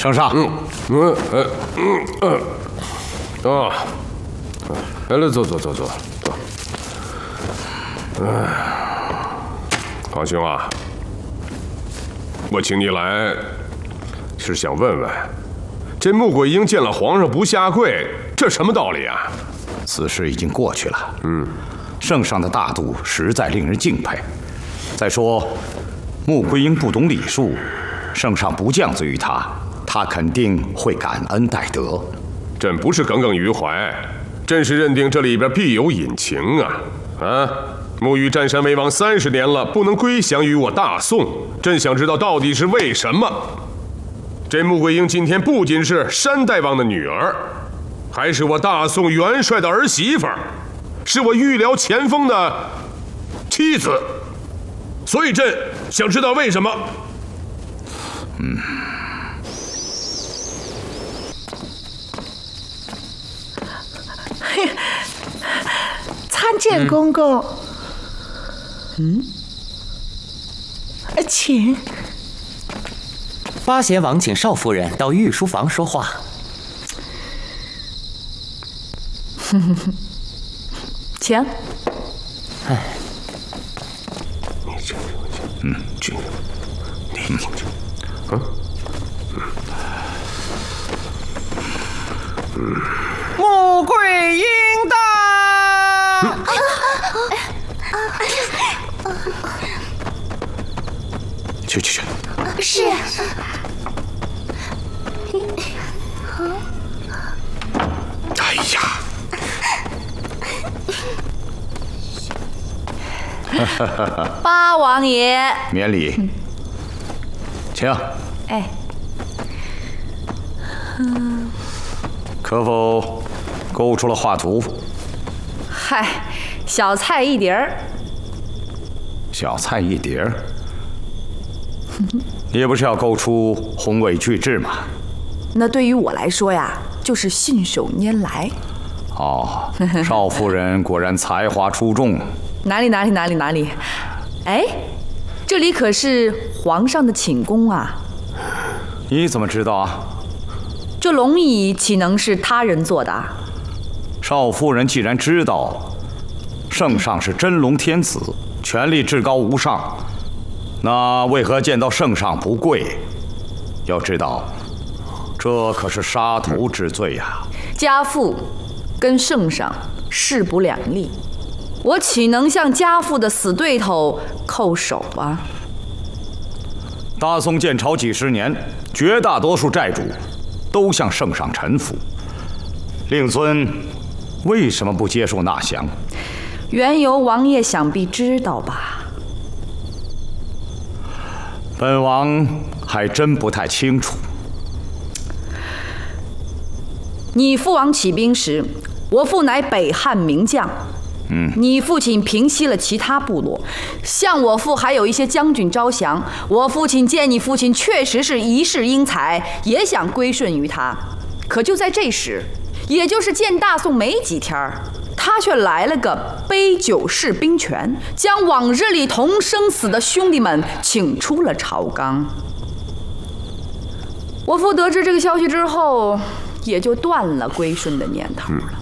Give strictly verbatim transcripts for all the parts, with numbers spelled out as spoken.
圣上， 嗯嗯呃嗯呃啊，来来，坐坐坐坐坐。哎，皇兄啊，我请你来，是想问问，这穆桂英见了皇上不下跪，这什么道理啊？ 此事已经过去了。嗯，圣上的大度实在令人敬佩。再说，穆桂英不懂礼数，圣上不降罪于她，她肯定会感恩戴德。 朕不是耿耿于怀，朕是认定这里边必有隐情啊！啊，沐浴占山为王三十年了，不能归降于我大宋，朕想知道到底是为什么。这穆桂英今天不仅是山大王的女儿，还是我大宋元帅的儿媳妇儿，是我御辽前锋的妻子，所以朕想知道为什么。 嗯。 参见公公。 嗯， 请。 八贤王请少夫人到御书房说话。 哼哼哼，请。 哎， 你这个，嗯，这个，你听着，嗯， 嗯，穆桂英到。 嗯去去去。 是。 哎呀！ 八王爷， 免礼，请。 哎， 嗯，可否勾出了画图？ 嗨，小菜一碟儿。 小菜一碟儿。也不是要勾出宏伟巨制嘛？ 那对于我来说呀，就是信手拈来。 哦，少夫人果然才华出众。 哪里哪里哪里哪里？哎，这里可是皇上的寝宫啊！ 你怎么知道啊？ 这龙椅岂能是他人做的？ 少夫人既然知道，圣上是真龙天子，权力至高无上。那为何见到圣上不跪？要知道，这可是杀头之罪呀！ 家父跟圣上势不两立，我岂能向家父的死对头叩首啊？ 大宋建朝几十年，绝大多数债主都向圣上臣服，令尊为什么不接受纳降？ 缘由王爷想必知道吧？ 本王还真不太清楚。 你父王起兵时，我父乃北汉名将。嗯，你父亲平息了其他部落，向我父还有一些将军招降。我父亲见你父亲确实是一世英才，也想归顺于他。可就在这时，也就是建大宋没几天儿，他却来了个杯酒释兵权，将往日里同生死的兄弟们请出了朝纲。我父得知这个消息之后，也就断了归顺的念头了。嗯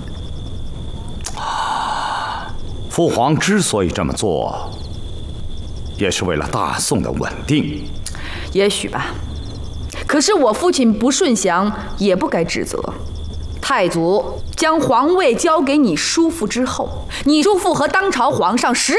父皇之所以这么做，也是为了大宋的稳定。 也许吧，可是我父亲不顺降，也不该指责。太祖将皇位交给你叔父之后，你叔父和当朝皇上实